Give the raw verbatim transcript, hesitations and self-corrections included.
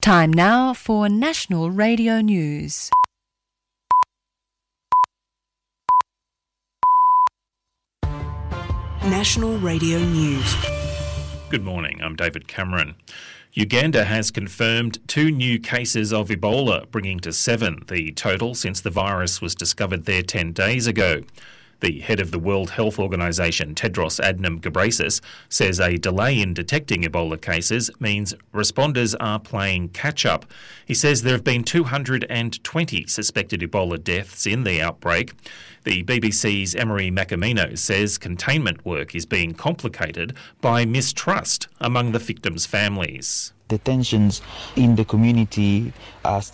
Time now for National Radio News. National Radio News. Good morning, I'm David Cameron. Uganda has confirmed two new cases of Ebola, bringing to seven the total since the virus was discovered there ten days ago. The head of the World Health Organization, Tedros Adhanom Ghebreyesus, says a delay in detecting Ebola cases means responders are playing catch-up. He says there have been two hundred twenty suspected Ebola deaths in the outbreak. The B B C's Emery Macamino says containment work is being complicated by mistrust among the victims' families. The tensions in the community are